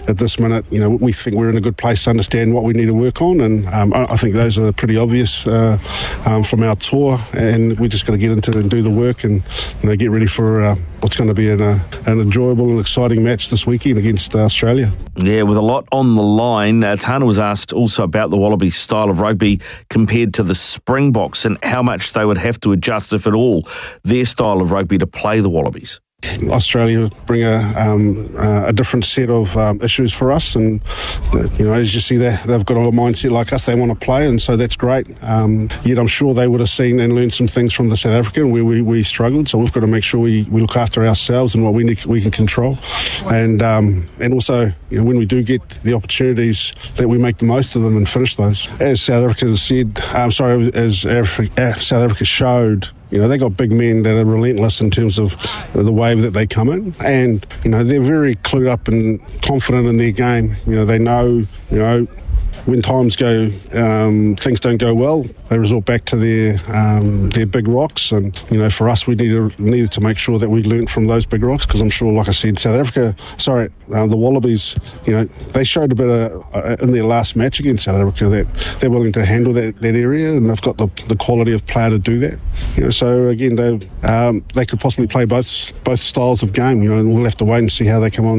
at this minute, we think we're in a good place to understand what we need to work on, and I think those are pretty obvious from our tour, and we just got to get into it and do the work and get ready for what's going to be an enjoyable and exciting match this weekend against Australia. Yeah, with a lot on the line, Tana was asked also about the Wallabies' style of rugby compared to the Springboks and how much they would have to adjust, if at all, their style of rugby to play the Wallabies. Australia bring a different set of issues for us, and as you see, they've got a mindset like us. They want to play, and so that's great. Yet I'm sure they would have seen and learned some things from the South African where we struggled. So we've got to make sure we look after ourselves and what we can control, and also when we do get the opportunities, that we make the most of them and finish those. As South Africa said, as South Africa showed. They got big men that are relentless in terms of the way that they come in, and they're very clued up and confident in their game. They know when times go, things don't go well, they resort back to their big rocks, and for us we needed to make sure that we learnt from those big rocks, because I'm sure, like I said, the Wallabies, they showed a bit in their last match against South Africa that they're willing to handle that area, and they've got the quality of player to do that. So again, they could possibly play both styles of game. And we'll have to wait and see how they come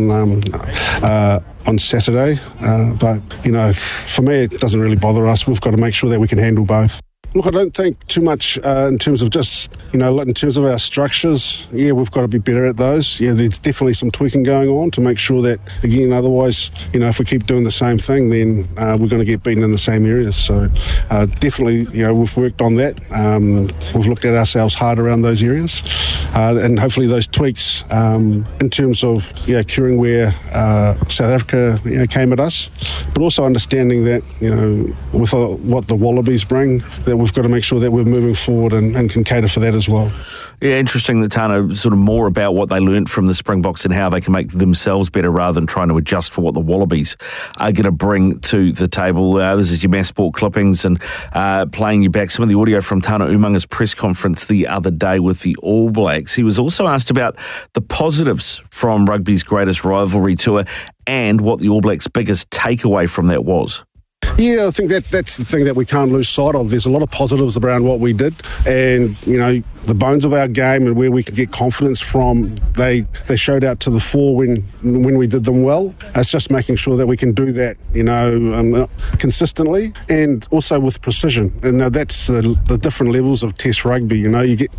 on Saturday. But for me, it doesn't really bother us. We've got to make sure that we can handle both. Look, I don't think too much in terms of just, in terms of our structures. Yeah, we've got to be better at those. Yeah, there's definitely some tweaking going on to make sure that, again, otherwise, if we keep doing the same thing, then we're going to get beaten in the same areas. So definitely, we've worked on that. We've looked at ourselves hard around those areas. And hopefully those tweaks in terms of curing where South Africa came at us, but also understanding that, with what the Wallabies bring, that we've got to make sure that we're moving forward and can cater for that as well. Yeah, interesting that Tana sort of more about what they learnt from the Springboks and how they can make themselves better rather than trying to adjust for what the Wallabies are going to bring to the table. This is your Mass Sport clippings, and playing you back some of the audio from Tana Umaunga's press conference the other day with the All Blacks. He was also asked about the positives from rugby's greatest rivalry tour and what the All Blacks' biggest takeaway from that was. Yeah, I think that's the thing that we can't lose sight of. There's a lot of positives around what we did, and the bones of our game and where we can get confidence from. They showed out to the fore when we did them well. It's just making sure that we can do that, consistently and also with precision. And that's the different levels of Test rugby. You get.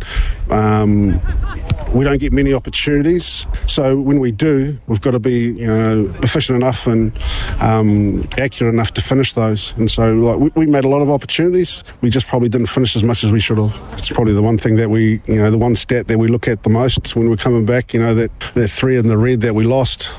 We don't get many opportunities, so when we do, we've got to be efficient enough and accurate enough to finish those. And so we made a lot of opportunities, we just probably didn't finish as much as we should have. It's probably the one thing that the one stat that we look at the most when we're coming back, that 3 in the red that we lost.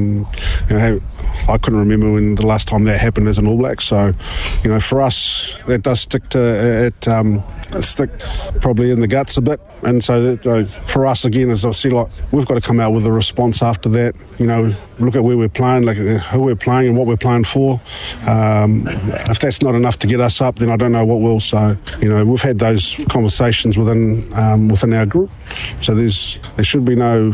I couldn't remember when the last time that happened as an All Black. So for us, that does stick probably in the guts a bit. And so that, for us, again, as I see, we've got to come out with a response after that. Look at where we're playing, who we're playing and what we're playing for. If that's not enough to get us up, then I don't know what will. So, we've had those conversations within our group. So there should be no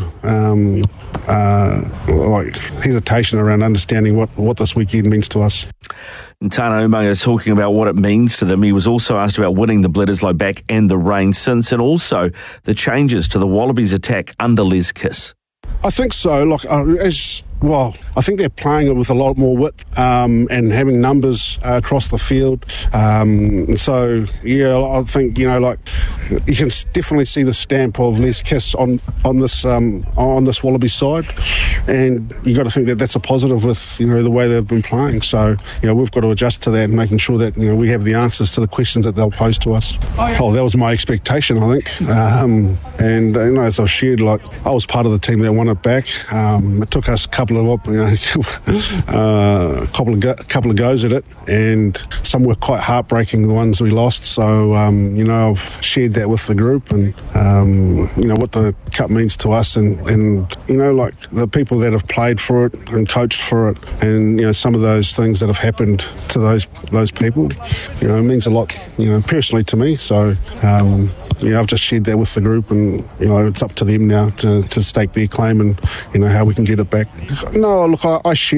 hesitation around understanding what this weekend means to us. And Tana Umaunga is talking about what it means to them. He was also asked about winning the Bledisloe back and the rain since, and also the changes to the Wallabies attack under Les Kiss. I think so. I think they're playing it with a lot more width and having numbers across the field. So, yeah, I think, you can definitely see the stamp of Les Kiss on this Wallaby side. And you got to think that that's a positive with, the way they've been playing. So, we've got to adjust to that and making sure that, we have the answers to the questions that they'll pose to us. Oh, that was my expectation, I think. And, as I've shared, I was part of the team that won it back. It took us a couple of goes at it, and some were quite heartbreaking, the ones we lost. So I've shared that with the group, and what the cup means to us, and the people that have played for it and coached for it, and some of those things that have happened to those people, it means a lot, personally to me. So I've just shared that with the group, and it's up to them now to stake their claim and how we can get it back. No, look, I share